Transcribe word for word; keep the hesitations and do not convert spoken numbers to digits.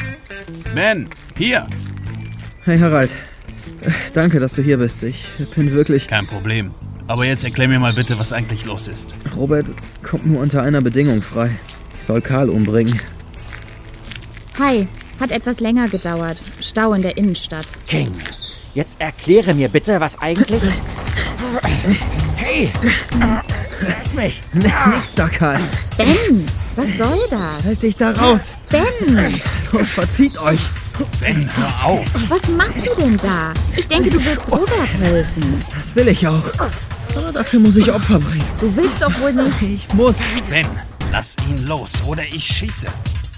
Ben, hier. Hey Harald, danke, dass du hier bist. Ich bin wirklich... Kein Problem. Aber jetzt erklär mir mal bitte, was eigentlich los ist. Robert kommt nur unter einer Bedingung frei. Ich soll Karl umbringen. Hi, hat etwas länger gedauert. Stau in der Innenstadt. King, jetzt erkläre mir bitte, was eigentlich... Hey, lass mich. Nichts da, Karl. Ben, was soll das? Halt dich da raus. Ben, Los, verzieht euch. Ben, hör auf. was machst du denn da? Ich denke, du willst Robert helfen. Das will ich auch. Aber dafür muss ich Opfer bringen. Du willst doch wohl nicht... Ich muss. Ben, lass ihn los oder ich schieße.